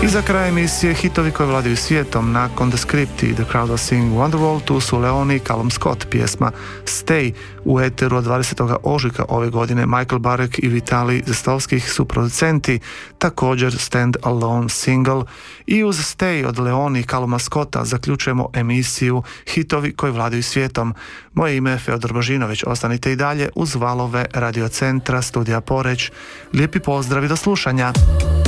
I za kraj emisije hitovi koji vladaju svijetom. Nakon The Script i The Crowd Will Sing Wonderwall, tu su Leoni i Callum Scott, pjesma Stay. U eteru od 20. ožujka ove godine Michael Barek i Vitali Zestovskih su producenti, također Stand Alone single. I uz Stay od Leoni i Calluma Scotta zaključujemo emisiju hitovi koji vladaju svijetom. Moje ime je Feodor Božinović, ostanite i dalje uz valove Radio Centra Studija Poreć. Lijepi pozdrav i do slušanja.